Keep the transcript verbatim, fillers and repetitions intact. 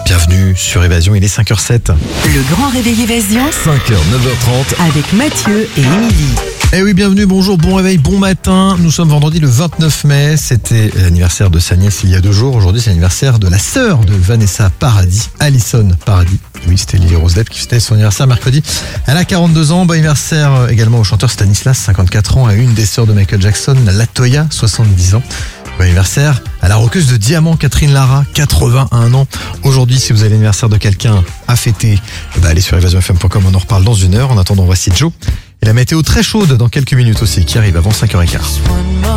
Bienvenue sur Évasion, il est cinq heures zéro sept. Le grand réveil Évasion cinq heures, neuf heures trente. avec Mathieu et Émilie. Eh oui, bienvenue, bonjour, bon réveil, bon matin. Nous sommes vendredi le vingt-neuf mai. C'était l'anniversaire de sa nièce il y a deux jours. Aujourd'hui, c'est l'anniversaire de la sœur de Vanessa Paradis, Alison Paradis. Oui, c'était Lily Rose Depp qui fêtait son anniversaire mercredi. Elle a quarante-deux ans. Bon anniversaire également au chanteur Stanislas, cinquante-quatre ans, à une des sœurs de Michael Jackson, Latoya, soixante-dix ans. Bon anniversaire à la rockeuse de diamant Catherine Lara, quatre-vingt-un ans. Aujourd'hui, si vous avez l'anniversaire de quelqu'un à fêter, bah allez sur évasion f m point com, on en reparle dans une heure. En attendant, voici Joe. Et la météo très chaude dans quelques minutes aussi, qui arrive avant cinq heures quinze.